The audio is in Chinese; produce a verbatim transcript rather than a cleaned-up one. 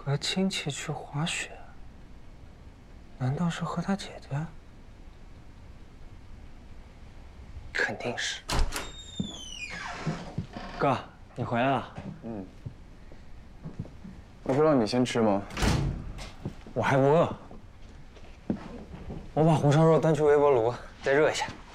和亲戚去滑雪，难道是和他姐姐？肯定是。哥，你回来了。 嗯。不是让你先吃吗？ 我还不饿。我把红烧肉端去微波炉，再热一下。